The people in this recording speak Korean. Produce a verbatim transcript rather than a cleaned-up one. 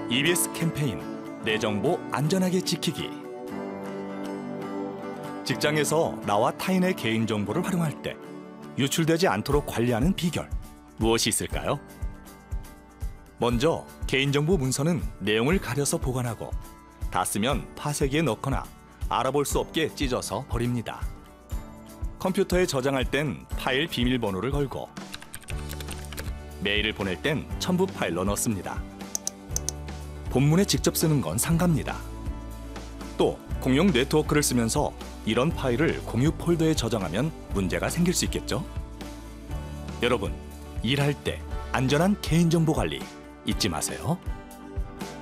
이비에스 캠페인 내 정보 안전하게 지키기. 직장에서 나와 타인의 개인정보를 활용할 때 유출되지 않도록 관리하는 비결, 무엇이 있을까요? 먼저 개인정보 문서는 내용을 가려서 보관하고 다 쓰면 파쇄기에 넣거나 알아볼 수 없게 찢어서 버립니다. 컴퓨터에 저장할 땐 파일 비밀번호를 걸고 메일을 보낼 땐 첨부 파일로 넣습니다. 본문에 직접 쓰는 건 상가입니다. 또 공용 네트워크를 쓰면서 이런 파일을 공유 폴더에 저장하면 문제가 생길 수 있겠죠? 여러분, 일할 때 안전한 개인정보 관리 잊지 마세요.